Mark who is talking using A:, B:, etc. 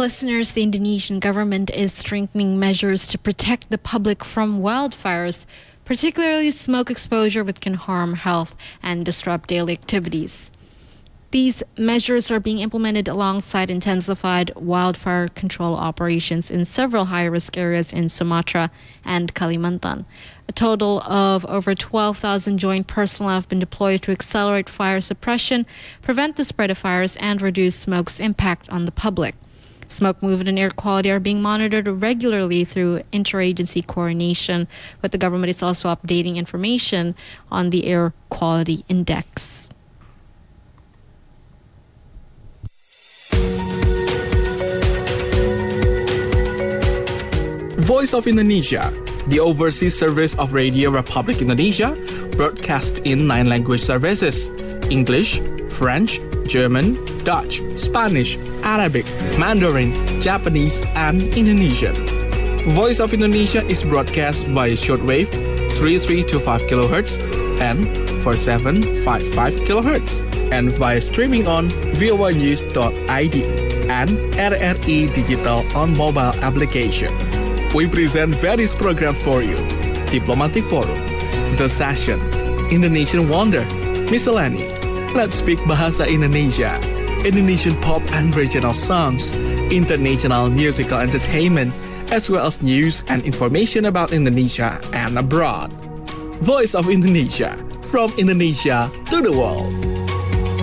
A: Listeners, the Indonesian government is strengthening measures to protect the public from wildfires, particularly smoke exposure, which can harm health and disrupt daily activities. These measures are being implemented alongside intensified wildfire control operations in several high-risk areas in Sumatra and Kalimantan. A total of over 12,000 joint personnel have been deployed to accelerate fire suppression, prevent the spread of fires, and reduce smoke's impact on the public. Smoke movement and air quality are being monitored regularly through interagency coordination, but the government is also updating information on the Air Quality Index.
B: Voice of Indonesia, the overseas service of Radio Republic Indonesia, broadcast in 9 language services: English, French, German, Dutch, Spanish, Arabic, Mandarin, Japanese, and Indonesian. Voice of Indonesia is broadcast via shortwave 3325 kHz and 4755 kHz, and via streaming on voanews.id and RRI Digital on mobile application. We present various programs for you: Diplomatic Forum, The Session, Indonesian Wonder, Miscellany, Let's Speak Bahasa Indonesia, Indonesian pop and regional songs, international musical entertainment, as well as news and information about Indonesia and abroad. Voice of Indonesia, from Indonesia to the world.